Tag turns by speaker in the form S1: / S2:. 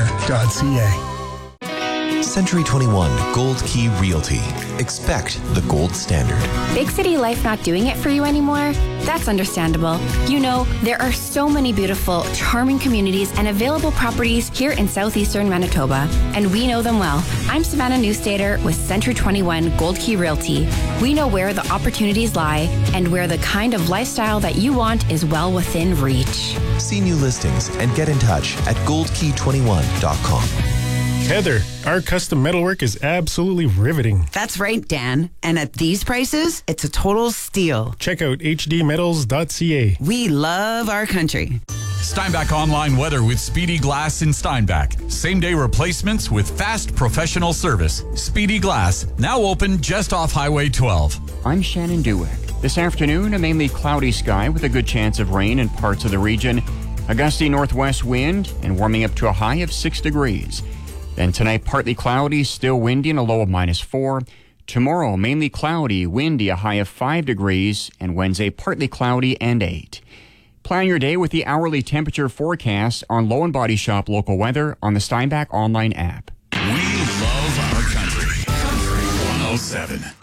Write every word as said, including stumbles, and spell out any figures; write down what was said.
S1: dot c a.
S2: Century twenty-one Gold Key Realty. Expect the gold standard.
S3: Big city life not doing it for you anymore? That's understandable. You know, there are so many beautiful, charming communities and available properties here in southeastern Manitoba, and we know them well. I'm Savannah Newstater with Century twenty-one Gold Key Realty. We know where the opportunities lie and where the kind of lifestyle that you want is well within reach.
S2: See new listings and get in touch at gold key twenty-one dot com.
S1: Heather, our custom metalwork is absolutely riveting.
S4: That's right, Dan. And at these prices, it's a total steal.
S1: Check out h d metals dot c a.
S4: We love our country.
S5: Steinbach Online Weather with Speedy Glass in Steinbach. Same-day replacements with fast professional service. Speedy Glass, now open just off Highway twelve.
S6: I'm Shannon Dewick. This afternoon, a mainly cloudy sky with a good chance of rain in parts of the region. A gusty northwest wind and warming up to a high of six degrees. Then tonight, partly cloudy, still windy and a low of minus four. Tomorrow, mainly cloudy, windy, a high of five degrees. And Wednesday, partly cloudy and eight. Plan your day with the hourly temperature forecast on Low and Body Shop local weather on the Steinbach online app.
S5: We love our country. Country one oh seven.